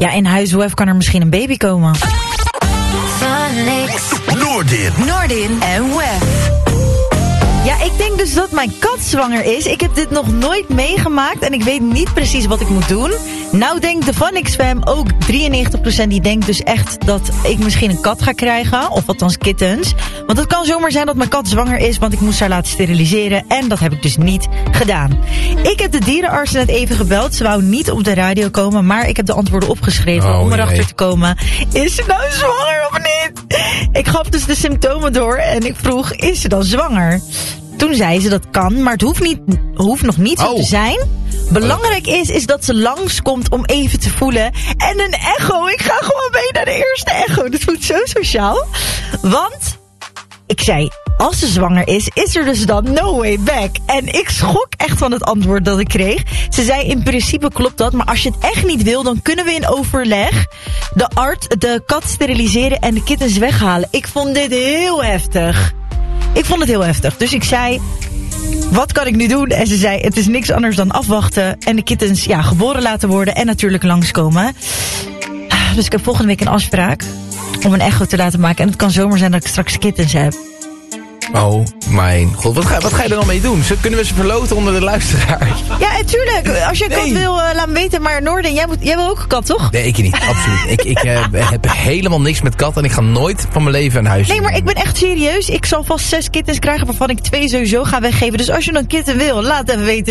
Ja, in huis WEF kan er misschien een baby komen. Noordin en WEF. Ja, ik denk dus dat mijn kat zwanger is. Ik heb dit nog nooit meegemaakt en ik weet niet precies wat ik moet doen. Nou denkt de VanXFam ook 93% die denkt dus echt dat ik misschien een kat ga krijgen. Of althans kittens. Want het kan zomaar zijn dat mijn kat zwanger is, want ik moest haar laten steriliseren. En dat heb ik dus niet gedaan. Ik heb de dierenarts net even gebeld. Ze wou niet op de radio komen, maar ik heb de antwoorden opgeschreven om erachter te komen. Is ze nou zwanger of niet? Ik gaf dus de symptomen door en ik vroeg, is ze dan zwanger? Toen zei ze dat kan, maar het hoeft nog niet zo te zijn. Belangrijk is dat ze langskomt om even te voelen. En een echo. Ik ga gewoon mee naar de eerste echo. Dat voelt zo sociaal. Want, ik zei, als ze zwanger is er dus dan no way back. En ik schrok echt van het antwoord dat ik kreeg. Ze zei, in principe klopt dat, maar als je het echt niet wil, dan kunnen we in overleg de kat steriliseren en de kittens weghalen. Ik vond dit heel heftig. Ik vond het heel heftig. Dus ik zei, wat kan ik nu doen? En ze zei, het is niks anders dan afwachten. En de kittens geboren laten worden. En natuurlijk langskomen. Dus ik heb volgende week een afspraak om een echo te laten maken. En het kan zomaar zijn dat ik straks kittens heb. Oh mijn god, wat ga je er dan mee doen? Kunnen we ze verloten onder de luisteraars? Ja, natuurlijk. Als je een kat wil, laat me weten. Maar Noordin, jij wil ook een kat, toch? Nee, ik niet. Absoluut. Ik heb helemaal niks met katten. En ik ga nooit van mijn leven een huis. Nee, maar ik ben echt serieus. Ik zal vast 6 kittens krijgen, waarvan ik 2 sowieso ga weggeven. Dus als je een kitten wil, laat even weten.